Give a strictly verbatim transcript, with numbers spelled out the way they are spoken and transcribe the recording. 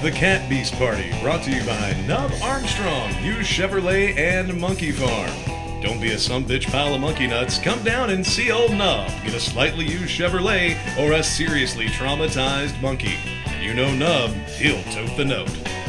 The Cat Beast Party, brought to you by Nub Armstrong, Hughes Chevrolet, and Monkey Farm. Don't be a sumbitch pile of monkey nuts. Come down and see old Nub. Get a slightly used Chevrolet or a seriously traumatized monkey. You know Nub, he'll tote the note.